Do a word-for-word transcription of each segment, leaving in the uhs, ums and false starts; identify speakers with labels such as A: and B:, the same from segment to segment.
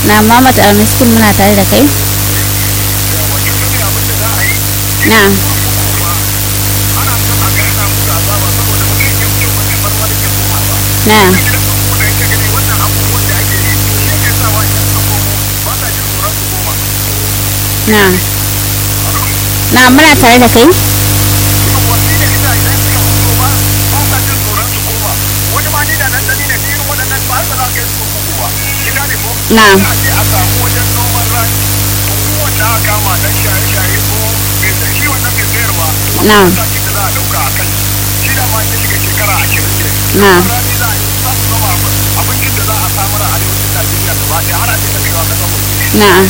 A: Na Muhammad Almiskin muna tare da kai. Na. Na. Na. Na muna tare da kai. Na. Na. Na. Na.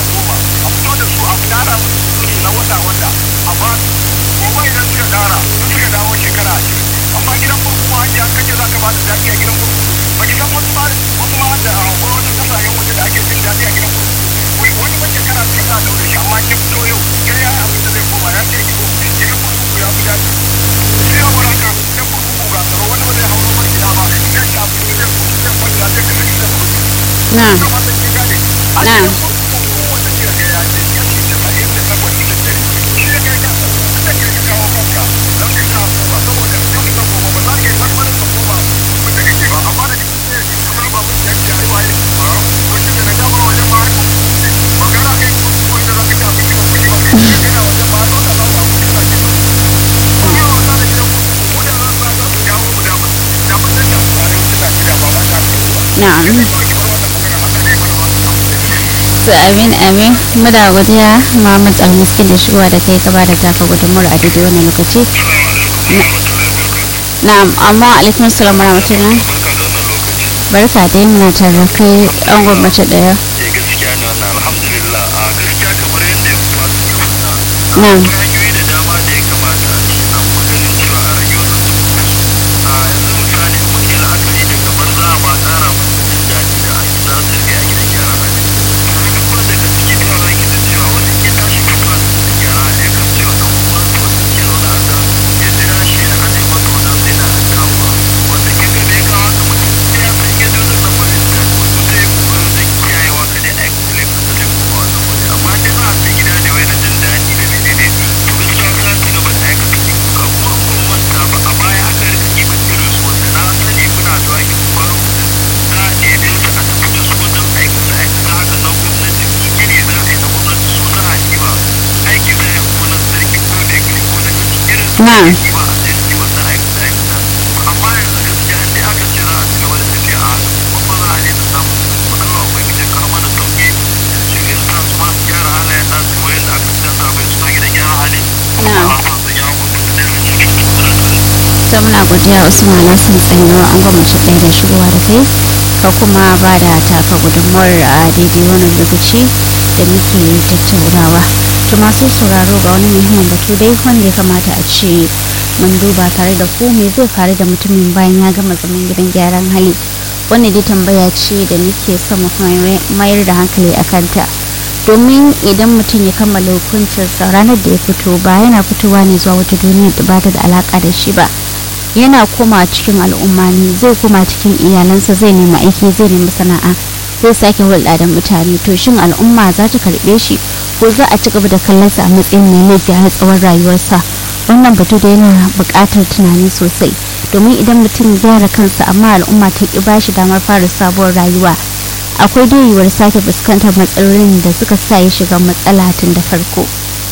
A: Na. Na. Na'am. To amin amin muna godiya Muhammad Almiskin da shigowa da kai gaba da taka gudunmuwar a daidai wannan lokaci. Na'am amma alaikum salam wa rahmatullah. Barka dai muna tare da kai an gwamnati daya.
B: Gaskiya ne wannan alhamdulillah a gaskiya kamar yadda ya fata.
A: Na'am.
B: Hanyoyi da dama da ya kamata a ce an maganin cewa a rage wannan a yanzu misali mun yi la'akari da kamar za a ba tsara musu jin daɗi da ake za su rage a gidan gyara hali. Kuma daga cikin yawan rage da cewa wani ke tashi fitowa da gidan gyara hali kan cewa ɗan uwan su wanda ke zaune a can ya jira shi ya rage masa wannan sai na dawowa wanda ke ga bai kawo haka mutum ya san ya zo da nan bane da wato sai ya kuma da kiyayewa kada ya aikata laifin da zai kuma wannan wani amma dai za a sai gida ne wai na jin daɗi da menene to gaskiya za su gaba da aikata laifuka kuma kun manta ba a baya aka rika kiban irin su wanda na sani muna zuwa ki kuma lokacin za a ɗebe su a tafi da su wajen aikata aikata haka na gwamnati gini za a yi na gwamnati su za a kiba aiki za a yi kuma na sarki ko da gini ko na gani irin su
A: Na'am.
B: kiba a sai su kiba na aikata aikata amma yanzu gaskiya in dai aka ce za a ci gaba da tafiya a haka kuma ba za a daina samun kuma Allah ubangiji kar mana sauki shi ya sa su ma su gyara halayen nasu kamar yadda aka canza bai suna gidan gyara hali
A: Na'am.
B: ba sa son yawon mutum da cikin
A: To muna godiya Usman Hassan Tsanyawa an gwamnati ɗaya da shigowa da kai ka kuma ba da taka gudunmuwar a daidai wannan lokaci da muke tattaunawa. To masu sauraro ga wani muhimmin batu dai wanda ya kamata a ce mun duba tare da ku me zai faru da mutumin bayan ya gama zaman gidan gyaran hali. Wannan dai tambaya ce da nake son mu mayar da hankali a kanta. Domin idan mutum ya kammala hukuncinsa ranar da ya fito ba yana fitowa ne zuwa wata duniya da ba ta da alaka da shi ba. Yana koma cikin al'umma ne, zai koma cikin iyalansa, zai nemi aiki, zai nemi sana'a, zai sake hulɗa da mutane. To shin al'umma za ta karɓe shi ko za a ci gaba da kallonsa a matsayin mai laifi a tsawon rayuwarsa? Wannan batu da yana buƙatar tunani sosai, domin idan mutum ya gyara kansa amma al'umma ta ƙi ba shi damar fara sabuwar rayuwa, akwai dai yiwuwar sake fuskantar matsalolin da suka sa ya shiga matsala tun da farko.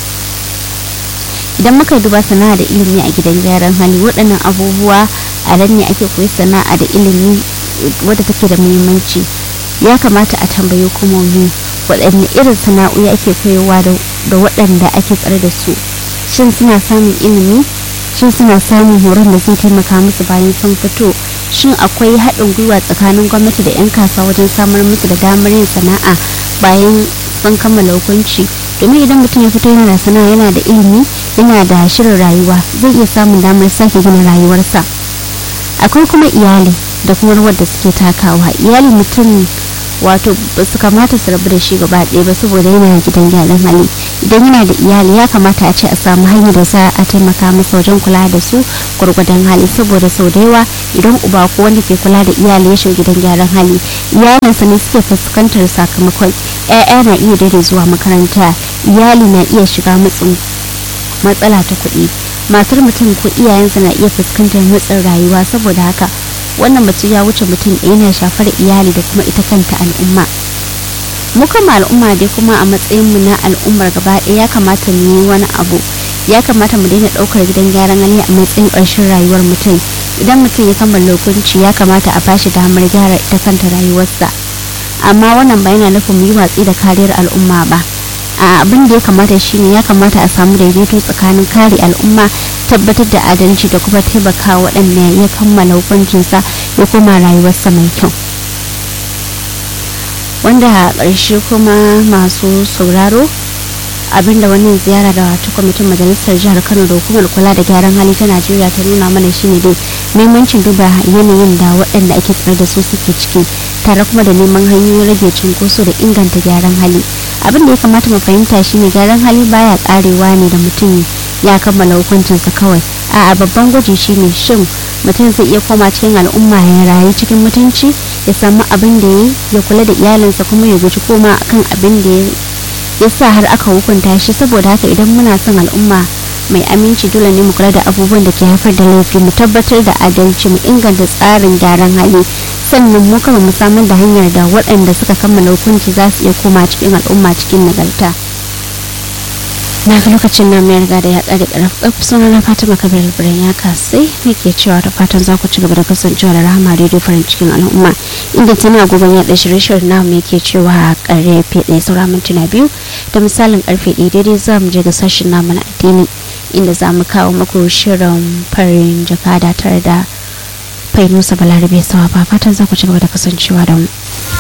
A: Idan muka duba sana'a da ilimi a gidan gyaran hali, waɗannan abubuwa a nan ne ake koyi sana'a da ilimi wadda take da muhimmanci. Ya kamata a tambayi hukumomi waɗanne irin sana'o'i ake koyarwa da waɗanda ake tsare da su. Shin suna samun ilimi? Shin suna samun horon da zai taimaka musu bayan sun fito? Shin akwai haɗin gwiwa tsakanin gwamnati da 'yan kasuwa wajen samar musu da damar yin sana'a bayan sun kammala hukunci? Domin idan mutum ya fito yana da sana'a, yana da ilimi, yana da shirin rayuwa, zai iya samun damar sake gina rayuwarsa. Akwai kuma iyali da kuma rawar da suke takawa. Iyali mutum wato ba su kamata su rabu da shi gaba ɗaya ba saboda yana gidan gyaran hali. idan yana da iyali ya kamata a ce a samu hanyar da za a taimaka masa wajen kula da su gwargwadon hali, saboda sau da yawa idan uba ko wanda ke kula da iyali ya shiga gidan gyaran hali, iyalinsa ne suke fuskantar sakamakon. 'Ya'ya na iya daina zuwa makaranta, iyali na iya shiga matsin matsala ta kuɗi, matar mutum ko iyayensa na iya fuskantar matsin rayuwa. Saboda haka wannan batu ya wuce mutum ɗaya, yana shafar iyali da kuma ita kanta al'umma. Mu kama al'umma dai kuma a matsayin mu na al'ummar gaba ɗaya ya kamata mu yi wani abu, ya kamata mu daina ɗaukar gidan gyaran hali a matsayin ƙarshen rayuwar mutum. Idan mutum ya kammala hukunci ya kamata a bashi damar gyara ita kanta rayuwarsa, amma wannan ba yana nufin mu yi watsi da kariyar al'umma ba. a abin da ya kamata shine ya kamata a samu daidaito tsakanin kare al'umma, tabbatar da adalci da kuma taimaka waɗanda ya kammala hukuncinsa ya koma rayuwarsa mai kyau. Wanda a ƙarshe kuma masu sauraro, abinda wannan ziyara da wata kwamitin majalisar jihar Kano da hukumar kula da gyaran hali ta Najeriya ta nuna mana shine dai muhimmancin duba yanayin da waɗanda ake tsare da su suke ciki, tare kuma da neman hanyoyin rage cunkoso da inganta gyaran hali. Abin da ya kamata mu fahimta shine gyaran hali baya karewa ne da mutum ya kammala hukuncinsa kawai. A'a, babban gwaji shine shin mutum zai iya koma cikin al'umma ya rayu cikin mutunci, ya samu abin da ya ya kula da iyalinsa kuma ya guji koma akan abin da ya sa har aka hukunta shi. Saboda haka idan muna son al'umma mai aminci, dole ne mu kula da abubuwan da ke haifar da laifi, mu tabbatar da adalci, mu inganta tsarin gyaran hali, sannan mu kama mu samar da hanyar da waɗanda suka kammala hukunci za su iya koma cikin al'umma cikin nagarta. Na ga lokacin nan mai riga da ya ƙare ƙarfi suna na Fatima Kabir Birnin ya kasai nake cewa da fatan za ku ci gaba da kasancewa da Rahama Radio farin cikin al'umma, inda tana gogon yaɗa shirye-shiryen namu yake cewa ƙarfe ɗaya saura mintuna biyu da misalin ƙarfe ɗaya daidai za mu je ga sashen namu na addini, inda za mu kawo muku shirin farin jakada tare da Fainusa Balarabe Sawa. Ba fatan za ku ci gaba da kasancewa da mu.